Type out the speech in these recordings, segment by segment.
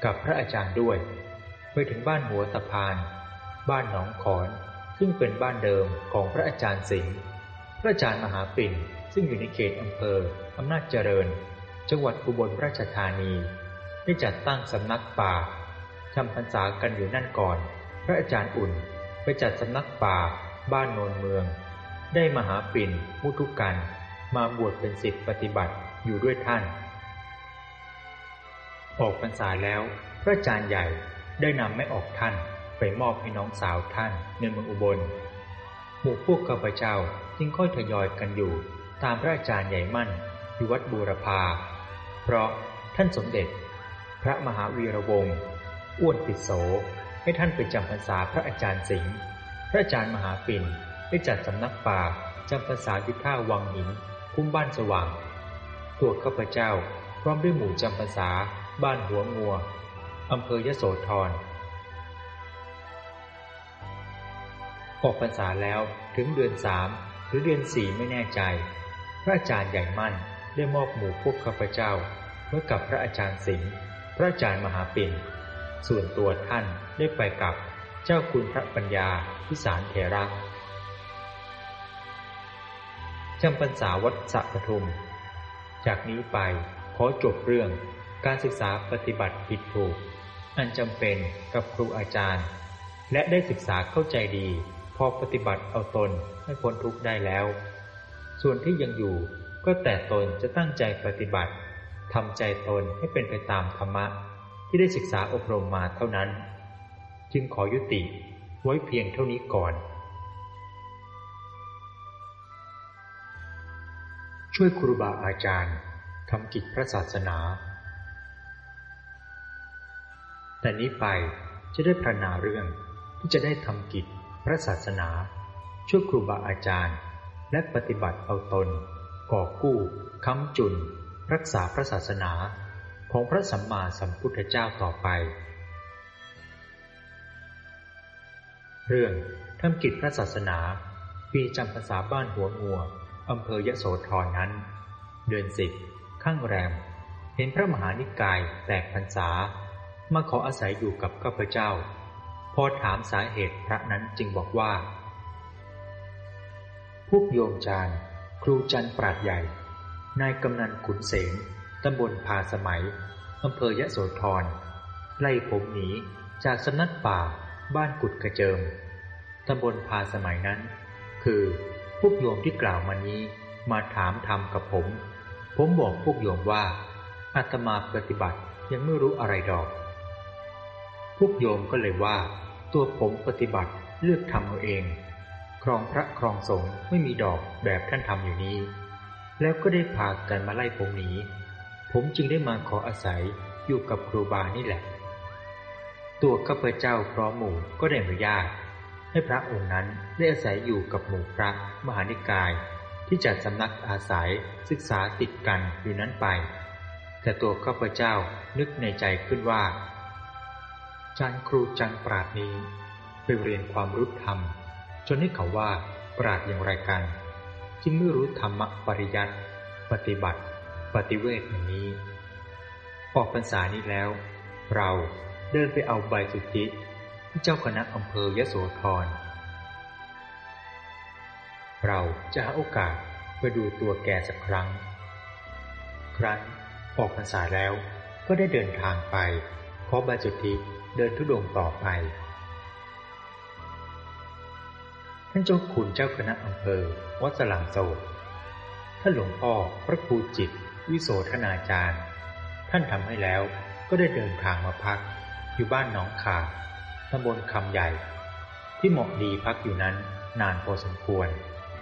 กับพระอาจารย์ด้วยไปถึงบ้านหัวสะพานบ้านหนองขอนซึ่งเป็นบ้านเดิมของพระอาจารย์สิงห์พระอาจารย์มหาปิ่นซึ่งอยู่ในเขตอำเภออำนาจเจริญจังหวัดอุบลราชธานีได้จัดตั้งสำนักป่าจำพรรษากันอยู่นั่นก่อนพระอาจารย์อุ่นไปจัดสำนักป่าบ้านโนนเมืองได้มหาปิ่นมุทุกันมาบวชเป็นศิษย์ปฏิบัติอยู่ด้วยท่านออกพรรษาแล้วพระอาจารย์ใหญ่ได้นำแม่ออกท่านไปมอบให้น้องสาวท่านในเมืองอุบลหมู่พวกข้าพเจ้าจึงค่อยทยอยกันอยู่ตามพระอาจารย์ใหญ่มั่นอยู่วัดบูรพาเพราะท่านสมเด็จพระมหาวีระวงศ์อ้วนปิโสให้ท่านไปจำพรรษาพระอาจารย์สิงห์พระอาจารย์มหาปิ่นได้จัดสำนักป่าจำพรรษาที่ท่าวังหินคุ้มบ้านสว่างตัวข้าพเจ้าพร้อมด้วยหมู่จำพรรษาบ้านหัวงัวอำเภอยโสธรออกพรรษาแล้วถึงเดือน3หรือเดือน4ไม่แน่ใจพระอาจารย์ใหญ่มั่นได้มอบหมู่พวกข้าพเจ้าไว้กับพระอาจารย์สิงห์พระอาจารย์มหาปิ่นส่วนตัวท่านได้ไปกับเจ้าคุณพระปัญญาพิสารเถระจำพรรษาวัดสะปทุมจากนี้ไปขอจบเรื่องการศึกษาปฏิบัติผิดถูกอันจำเป็นกับครูอาจารย์และได้ศึกษาเข้าใจดีพอปฏิบัติเอาตนให้พ้นทุกข์ได้แล้วส่วนที่ยังอยู่ก็แต่ตนจะตั้งใจปฏิบัติทำใจตนให้เป็นไปตามธรรมะที่ได้ศึกษาอบรมมาเท่านั้นจึงขอยุติไว้เพียงเท่านี้ก่อนช่วยครูบาอาจารย์ทำกิจพระศาสนาแต่นี้ไปจะได้พรรณนาเรื่องที่จะได้ทำกิจพระศาสนาช่วยครูบาอาจารย์และปฏิบัติเอาตนก่อกู้ค้ำจุนรักษาพระศาสนาของพระสัมมาสัมพุทธเจ้าต่อไปเรื่องทำกิจพระศาสนาปีจำพรรษาบ้านหัวงัวอำเภอยโสธรนั้นเดือน10ข้างแรมเห็นพระมหานิกายแตกพรรษามาขออาศัยอยู่กับข้าพเจ้าพอถามสาเหตุพระนั้นจึงบอกว่าพวกโยมจารย์ครูจันทร์ปราชญ์ใหญ่นายกำนันขุนเสนตำบลพาสมัยอำเภอยโสธรไล่ผมหนีจากสำนักป่าบ้านกุดกระเจิมตำบลพาสมัยนั้นคือพวกโยมที่กล่าวมานี้มาถามธรรมกับผมบอกพวกโยมว่าอาตมาปฏิบัติยังไม่รู้อะไรดอกพวกโยมก็เลยว่าตัวผมปฏิบัติเลือกทำเอาเองครองพระครองสงฆ์ไม่มีดอกแบบท่านทำอยู่นี้แล้วก็ได้พากันมาไล่ผมหนีผมจึงได้มาขออาศัยอยู่กับครูบานี่แหละตัวข้าพเจ้าพร้อมหมู่ก็ได้อนุญาตให้พระองค์นั้นได้อาศัยอยู่กับหมู่พระมหานิกายที่จัดสำนักอาศัยศึกษาติดกันอยู่นั้นไปแต่ตัวข้าพเจ้านึกในใจขึ้นว่าจารย์ครูจันทร์ปราชญ์นี้ไปเรียนความรู้ธรรมจนให้เขาว่าปราชญ์อย่างไรกันจึงไม่รู้ธรรมปริยัติปฏิบัติปฏิเวทอย่างนี้ออกพรรษานี้แล้วเราเดินไปเอาใบสุทธิที่เจ้าคณะอำเภอยโสธรเราจะหาโอกาสไปดูตัวแกสักครั้งครั้นออกพรรษาแล้วก็ได้เดินทางไปขอใบสุทธิเดินธุดงค์ต่อไปท่านเจ้าคุณเจ้าคณะอำเภอวัดสลังโศกท่านหลวงพ่อพระครูจิตรวิโสธนาจารย์ท่านทำให้แล้วก็ได้เดินทางมาพักอยู่บ้านหนองขาตำบลคำใหญ่ที่เหมาะดีพักอยู่นั้นนานพอสมควร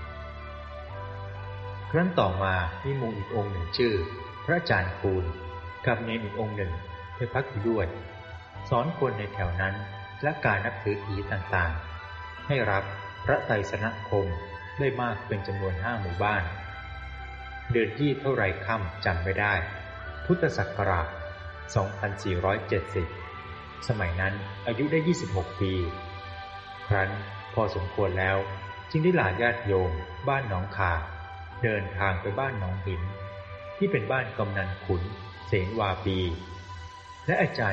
ครั้นต่อมามีหมู่อีกองค์หนึ่งชื่อพระอาจารย์คูณกับเนรอีกองค์หนึ่งไปพักอยู่ด้วยสอนคนในแถวนั้นและการนับถือผีต่างๆให้รับพระไตรสรณคมได้มากเป็นจำนวน5 หมู่บ้านเดือนยี่เท่าไรค่ำจำไม่ได้พุทธศักราช2470สมัยนั้นอายุได้26 ปีครั้นพอสมควรแล้วจึงได้ลาญาติโยมบ้านหนองขาเดินทางไปบ้านหนองหินที่เป็นบ้านกำนันขุนเสนวาปีและอาจารย์